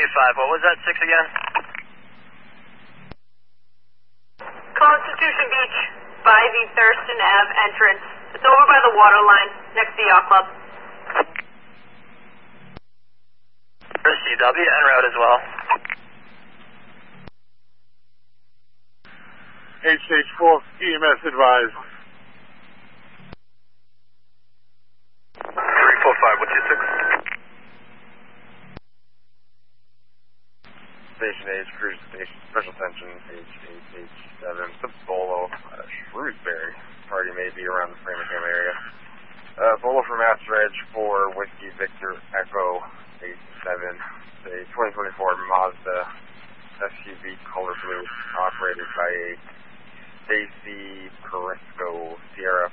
what was that 6 again? Constitution Beach, by the Thurston Ave entrance. It's over by the water line, next to the yacht club. For CW, en route as well. HH4, EMS advised. 345, what's your 6? Station H, cruise station, special attention, H7, Bolo, Shrewsbury. Party may be around the Framingham area. Bolo from Master Edge for Whiskey Victor Echo 87, a 2024 Mazda SUV color blue, operated by a Stacy Carrasco Sierra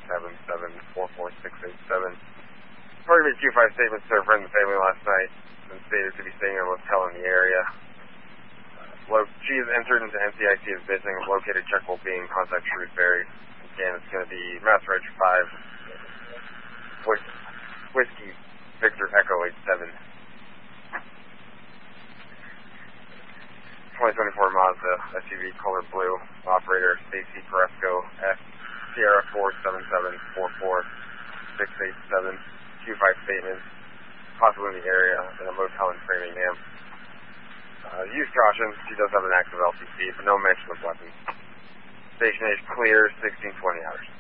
477-44687. Party made Q5 statements to her friend and family last night and stated to be staying in a motel in the area. She has entered into NCIC as missing, located checkable being contact Shrewsbury. Again, it's going to be Master Edge 5, Whiskey Victor Echo 87. 2024 Mazda SUV color blue, operator Stacy Carrasco S Sierra 477-44687. Q5 statement, possibly in the area in a motel in Framingham. Use caution, she does have an active LTC, but no mention of weapons. Station H clear, 1620 hours.